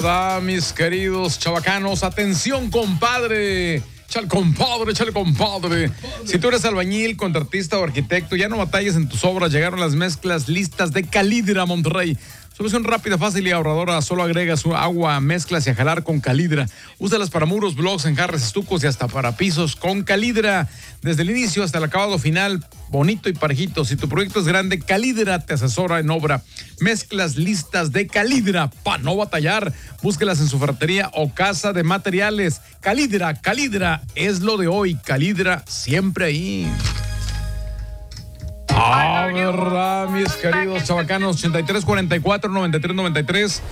verdad, mis queridos chavacanos. Atención, compadre. Chale, compadre. Si tú eres albañil, contratista o arquitecto, ya no batalles en tus obras. Llegaron las mezclas listas de Calidra, Monterrey. Solución rápida, fácil y ahorradora. Solo agrega su agua, mezclas y a jalar con Calidra. Úsalas para muros, blocs, enjarres, estucos y hasta para pisos con Calidra. Desde el inicio hasta el acabado final, bonito y parejito. Si tu proyecto es grande, Calidra te asesora en obra. Mezclas listas de Calidra para no batallar. Búsquelas en su ferretería o casa de materiales. Calidra es lo de hoy. Calidra siempre ahí. Verdad, mis queridos chavacanos. 8344-9393,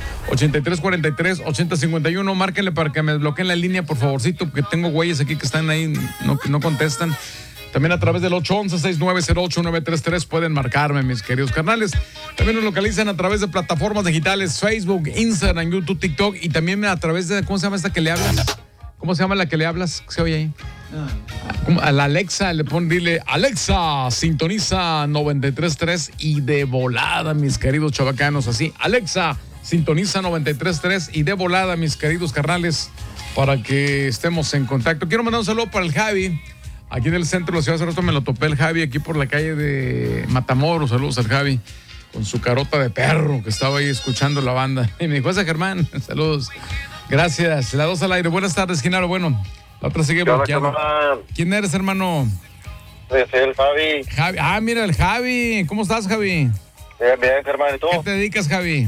8343-8051. Márquenle para que me desbloqueen la línea, por favorcito, porque tengo güeyes aquí que están ahí, no contestan. También a través del 811-690-8933 pueden marcarme, mis queridos carnales. También nos localizan a través de plataformas digitales, Facebook, Instagram, YouTube, TikTok, y también a través de, ¿cómo se llama esta que le hablas? ¿Cómo se llama la que le hablas? ¿Qué se oye ahí? A la Alexa dile, Alexa, sintoniza 93.3 y de volada, mis queridos chavacanos, así. Alexa, sintoniza 93.3 y de volada, mis queridos carnales, para que estemos en contacto. Quiero mandar un saludo para el Javi, aquí del centro de la ciudad. Hace rato me lo topé el Javi aquí por la calle de Matamoros. Saludos al Javi, con su carota de perro, que estaba ahí escuchando la banda. Y me dijo, ese Germán, saludos. Gracias. La 2 al aire. Buenas tardes, Genaro. Bueno, la otra sigue bloqueada. ¿Quién eres, hermano? Soy el Javi. Mira, el Javi. ¿Cómo estás, Javi? Bien, hermano. ¿Y tú? ¿Qué te dedicas, Javi?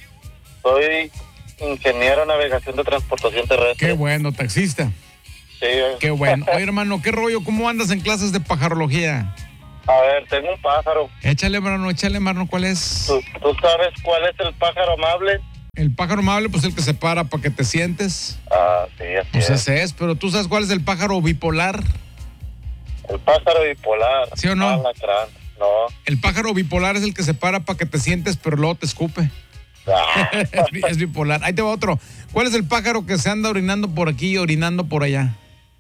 Soy ingeniero en navegación de transportación terrestre. Qué bueno, taxista. Sí. Qué bueno. Oye, hermano, ¿qué rollo? ¿Cómo andas en clases de pajarología? A ver, tengo un pájaro. Échale, hermano, ¿cuál es? ¿Tú sabes cuál es el pájaro amable? El pájaro amable, pues el que se para para que te sientes. Sí, así pues es. Ese es, pero ¿tú sabes cuál es el pájaro bipolar? El pájaro bipolar. ¿Sí o no? No. El pájaro bipolar es el que se para para que te sientes, pero luego te escupe. Es bipolar. Ahí te va otro. ¿Cuál es el pájaro que se anda orinando por aquí y orinando por allá?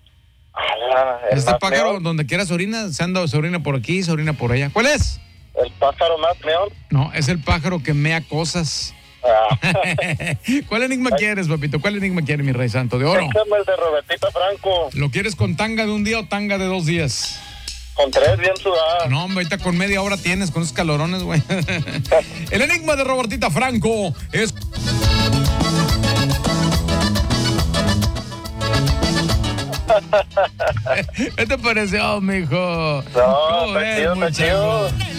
Este pájaro, león. Donde quieras orina, se orina por aquí, se orina por allá. ¿Cuál es? ¿El pájaro más león? No, es el pájaro que mea cosas. ¿Cuál enigma quieres, papito? ¿Cuál enigma quieres, mi rey santo de oro? Este es el de Robertita Franco. ¿Lo quieres con tanga de un día o tanga de 2 días? Con 3 bien sudadas. No, hombre, ahorita con media hora tienes, con esos calorones, güey. El enigma de Robertita Franco es... ¿Qué te pareció, mijo? No, está chido.